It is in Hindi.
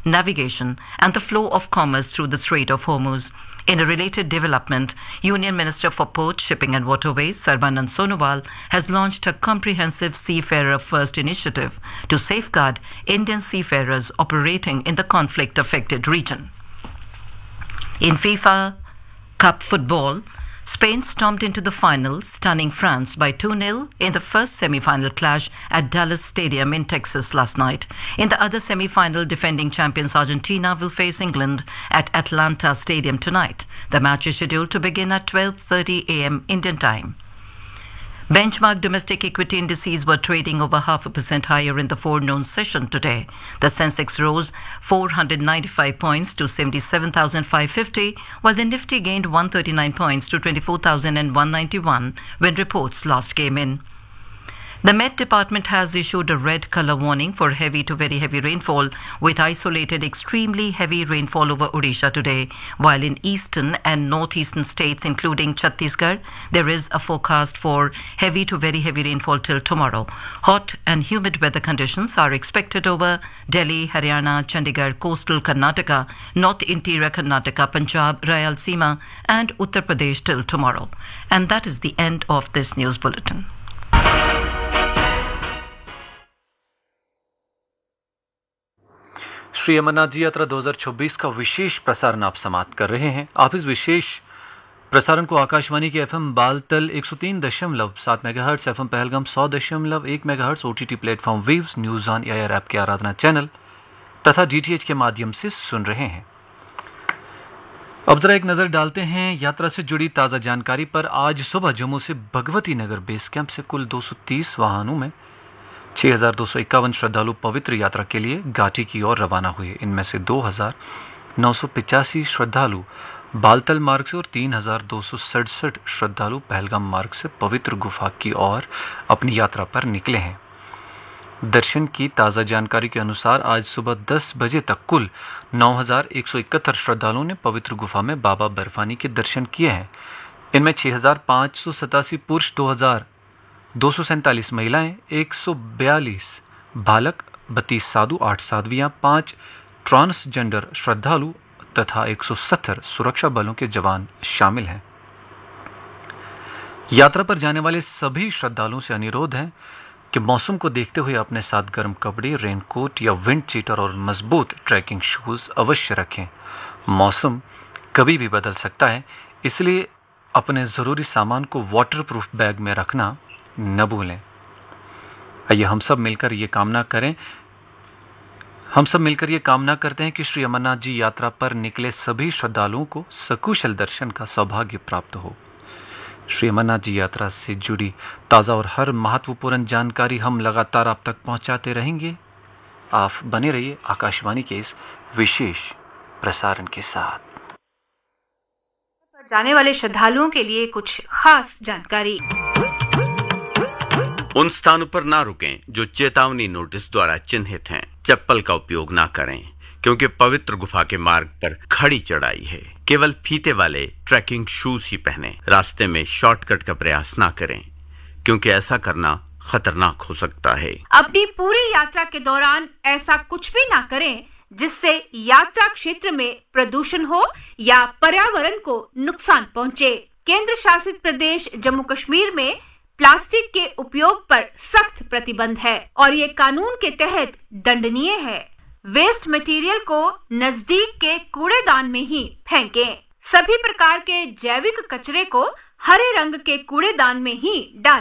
navigation, and the flow of commerce through the Strait of Hormuz. In a related development, Union Minister for Ports, Shipping and Waterways, Sarbanand Sonowal, has launched a comprehensive Seafarer First initiative to safeguard Indian seafarers operating in the conflict-affected region. In FIFA Cup football, Spain stormed into the final, stunning France by 2-0 in the first semi-final clash at Dallas Stadium in Texas last night. In the other semi-final, defending champions Argentina will face England at Atlanta Stadium tonight. The match is scheduled to begin at 12:30 a.m. Indian time. Benchmark domestic equity indices were trading over 0.5% higher in the forenoon session today. The Sensex rose 495 points to 77,550, while the Nifty gained 139 points to 24,191 when reports last came in. The Met Department has issued a red colour warning for heavy to very heavy rainfall, with isolated extremely heavy rainfall over Odisha today, while in eastern and northeastern states including Chhattisgarh, there is a forecast for heavy to very heavy rainfall till tomorrow. Hot and humid weather conditions are expected over Delhi, Haryana, Chandigarh, coastal Karnataka, north interior Karnataka, Punjab, Rayalaseema and Uttar Pradesh till tomorrow. And that is the end of this news bulletin. Shri Amarnath ji यात्रा 2026 का विशेष प्रसारण आप समाप्त कर रहे हैं। आप इस विशेष प्रसारण को आकाशवाणी के FM Baltal 103.7 megahertz, FM Pahalgam 100.1 megahertz, OTT platform waves, news on AIR app के आराधना चैनल तथा डीटीएच के माध्यम से सुन रहे हैं। अब जरा एक नजर डालते हैं यात्रा से जुड़ी ताज़ा जानकारी पर। आज सुबह जम्मू से भगवती नगर बेस कैंप से कुल 230 वाहनों में 6,251 श्रद्धालु पवित्र यात्रा के लिए घाटी की ओर रवाना हुए। इनमें से 2,985 श्रद्धालु बालतल मार्ग से और 3,267 श्रद्धालु पहलगाम मार्ग से पवित्र गुफा की ओर अपनी यात्रा पर निकले हैं। दर्शन की ताज़ा जानकारी के अनुसार आज सुबह 10 बजे तक कुल 9,171 श्रद्धालुओं ने पवित्र गुफा में बाबा बर्फानी के दर्शन किए हैं। इनमें 6,587 पुरुष, 2,247 महिलाएं, 142 बालक, 32 साधु, 8 साध्वियां, 5 ट्रांसजेंडर श्रद्धालु तथा 170 सुरक्षा बलों के जवान शामिल हैं। यात्रा पर जाने वाले सभी श्रद्धालुओं से अनुरोध है कि मौसम को देखते हुए अपने साथ गर्म कपड़े, रेनकोट या विंड चीटर और मजबूत ट्रैकिंग शूज अवश्य रखें। मौसम कभी भी बदल सकता है, इसलिए अपने ज़रूरी सामान को वाटरप्रूफ बैग में रखना न भूलें। आइए हम सब मिलकर ये कामना करते हैं कि श्री अमरनाथ जी यात्रा पर निकले सभी श्रद्धालुओं को सकुशल दर्शन का सौभाग्य प्राप्त हो। श्री अमरनाथ जी यात्रा से जुड़ी ताज़ा और हर महत्वपूर्ण जानकारी हम लगातार आप तक पहुंचाते रहेंगे। आप बने रहिए आकाशवाणी के इस विशेष प्रसारण के साथ। जाने वाले श्रद्धालुओं के लिए कुछ खास जानकारी। उन स्थानों पर ना रुकें जो चेतावनी नोटिस द्वारा चिन्हित हैं। चप्पल का उपयोग ना करें क्योंकि पवित्र गुफा के मार्ग पर खड़ी चढ़ाई है। केवल फीते वाले ट्रैकिंग शूज ही पहनें। रास्ते में शॉर्टकट का प्रयास ना करें क्योंकि ऐसा करना खतरनाक हो सकता है। अपनी पूरी यात्रा के दौरान ऐसा कुछ भी ना करें जिससे यात्रा क्षेत्र में प्रदूषण हो या पर्यावरण को नुकसान पहुंचे। केंद्र शासित प्रदेश जम्मू कश्मीर में प्लास्टिक के उपयोग पर सख्त प्रतिबंध है और ये कानून के तहत दंडनीय है। वेस्ट मटेरियल को नजदीक के कूड़ेदान में ही फेंकें। सभी प्रकार के जैविक कचरे को हरे रंग के कूड़ेदान में ही डालें।